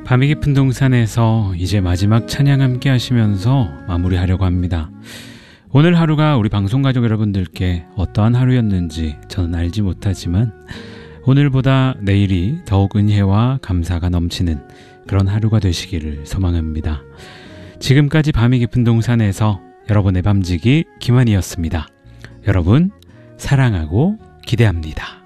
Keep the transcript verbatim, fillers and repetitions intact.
밤이 깊은 동산에서 이제 마지막 찬양 함께 하시면서 마무리하려고 합니다. 오늘 하루가 우리 방송가족 여러분들께 어떠한 하루였는지 저는 알지 못하지만 오늘보다 내일이 더욱 은혜와 감사가 넘치는 그런 하루가 되시기를 소망합니다. 지금까지 밤이 깊은 동산에서 여러분의 밤지기 김환이었습니다. 여러분 사랑하고 기대합니다.